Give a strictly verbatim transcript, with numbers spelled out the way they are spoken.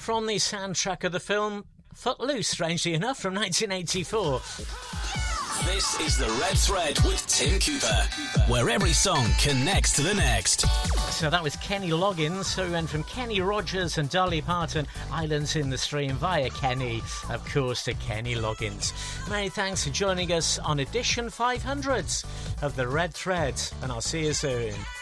from the soundtrack of the film Footloose, strangely enough, from nineteen eighty-four. This is The Red Thread with Tim Cooper, where every song connects to the next. So that was Kenny Loggins. So we went from Kenny Rogers and Dolly Parton, Islands in the Stream, via Kenny, of course, to Kenny Loggins. Many thanks for joining us on edition five hundred of The Red Thread, and I'll see you soon.